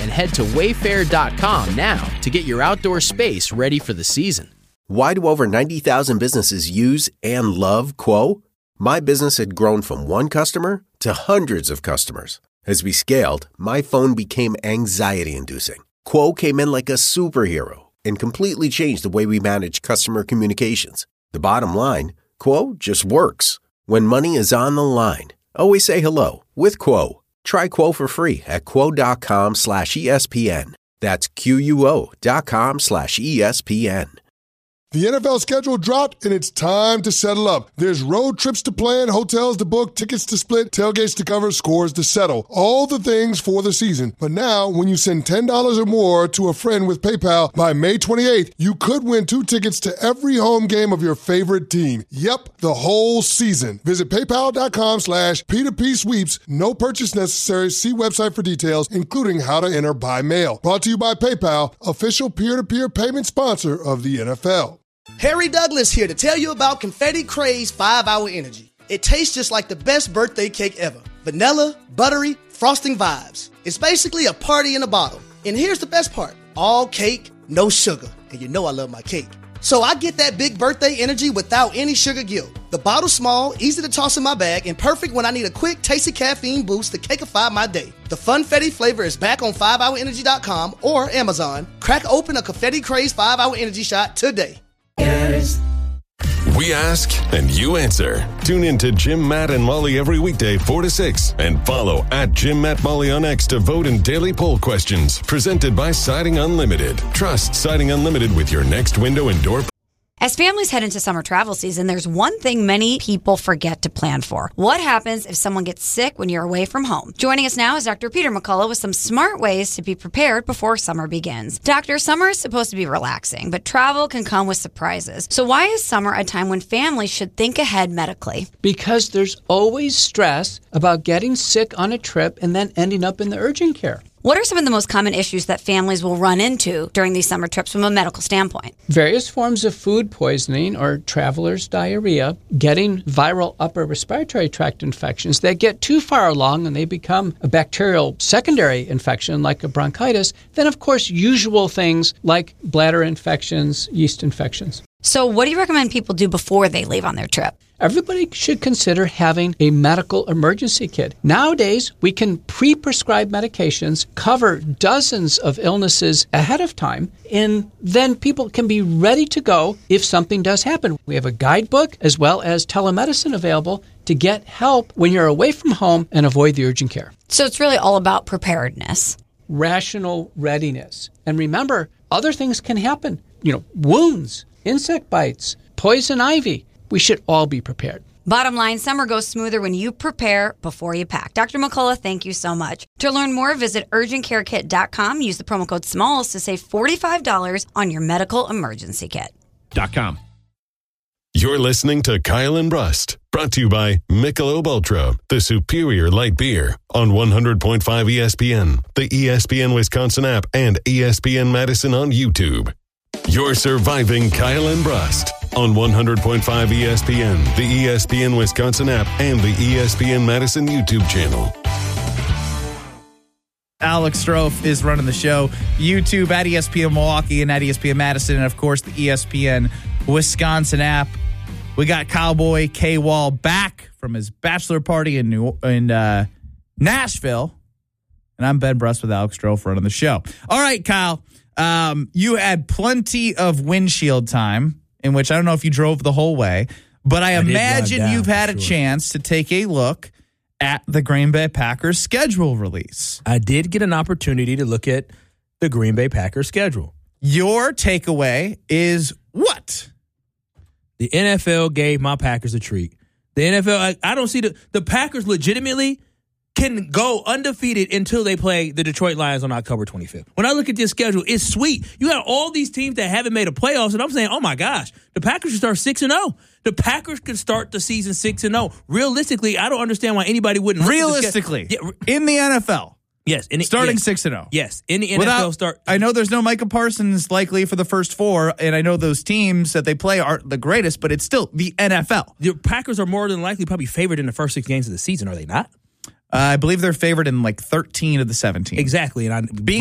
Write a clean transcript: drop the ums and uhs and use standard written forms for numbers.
and head to wayfair.com now to get your outdoor space ready for the season. Why do over 90,000 businesses use and love Quo? My business had grown from one customer to hundreds of customers. As we scaled, my phone became anxiety-inducing. Quo came in like a superhero and completely changed the way we manage customer communications. The bottom line, Quo just works. When money is on the line, always say hello with Quo. Try Quo for free at quo.com/ESPN. That's QUO.com/ESPN. The NFL schedule dropped, and it's time to settle up. There's road trips to plan, hotels to book, tickets to split, tailgates to cover, scores to settle. All the things for the season. But now, when you send $10 or more to a friend with PayPal by May 28th, you could win 2 tickets to every home game of your favorite team. Yep, the whole season. Visit paypal.com/P2P sweeps. No purchase necessary. See website for details, including how to enter by mail. Brought to you by PayPal, official peer-to-peer payment sponsor of the NFL. Harry Douglas here to tell you about Confetti Craze 5-Hour Energy. It tastes just like the best birthday cake ever. Vanilla, buttery, frosting vibes. It's basically a party in a bottle. And here's the best part. All cake, no sugar. And you know I love my cake. So I get that big birthday energy without any sugar guilt. The bottle's small, easy to toss in my bag, and perfect when I need a quick, tasty caffeine boost to cakeify my day. The Funfetti flavor is back on 5hourenergy.com or Amazon. Crack open a Confetti Craze 5-Hour Energy shot today. We ask and you answer. Tune in to Jim, Matt, and Molly every weekday 4 to 6 and follow at Jim, Matt, Molly on X to vote in daily poll questions presented by Siding Unlimited. Trust Siding Unlimited with your next window and door. As families head into summer travel season, there's one thing many people forget to plan for. What happens if someone gets sick when you're away from home? Joining us now is Dr. Peter McCullough with some smart ways to be prepared before summer begins. Doctor, summer is supposed to be relaxing, but travel can come with surprises. So why is summer a time when families should think ahead medically? Because there's always stress about getting sick on a trip and then ending up in the urgent care. What are some of the most common issues that families will run into during these summer trips from a medical standpoint? Various forms of food poisoning or traveler's diarrhea, getting viral upper respiratory tract infections that get too far along and they become a bacterial secondary infection like a bronchitis, then of course usual things like bladder infections, yeast infections. So what do you recommend people do before they leave on their trip? Everybody should consider having a medical emergency kit. Nowadays, we can pre-prescribe medications, cover dozens of illnesses ahead of time, and then people can be ready to go if something does happen. We have a guidebook as well as telemedicine available to get help when you're away from home and avoid the urgent care. So it's really all about preparedness. Rational readiness. And remember, other things can happen. Wounds, insect bites, poison ivy. We should all be prepared. Bottom line, summer goes smoother when you prepare before you pack. Dr. McCullough, thank you so much. To learn more, visit urgentcarekit.com. Use the promo code SMALLS to save $45 on your medical emergency kit. .com. You're listening to Kyle and Rust, brought to you by Michelob Ultra, the superior light beer, on 100.5 ESPN, the ESPN Wisconsin app, and ESPN Madison on YouTube. You're surviving Kyle and Rust on 100.5 ESPN, the ESPN Wisconsin app, and the ESPN Madison YouTube channel. Alex Strofe is running the show. YouTube at ESPN Milwaukee and at ESPN Madison, and of course the ESPN Wisconsin app. We got Cowboy K-Wall back from his bachelor party in Nashville, and I'm Ben Brust with Alex Strofe running the show. All right, Kyle. You had plenty of windshield time, in which I don't know if you drove the whole way, but I imagine you've had a chance to take a look at the Green Bay Packers schedule release. I did get an opportunity to look at the Green Bay Packers schedule. Your takeaway is what? The NFL gave my Packers a treat. The NFL, I don't see the Packers legitimately can go undefeated until they play the Detroit Lions on October 25th. When I look at this schedule, it's sweet. You got all these teams that haven't made a playoffs, and I'm saying, oh my gosh, the Packers should start 6-0. The Packers could start the season 6-0. Realistically, I don't understand why anybody wouldn't. Realistically, in the NFL. Yes. Starting 6-0. Yes. In the NFL start. I know there's no Micah Parsons likely for the first 4, and I know those teams that they play aren't the greatest, but it's still the NFL. The Packers are more than likely probably favored in the first 6 games of the season, are they not? I believe they're favored in like 13 of the 17. Exactly. And being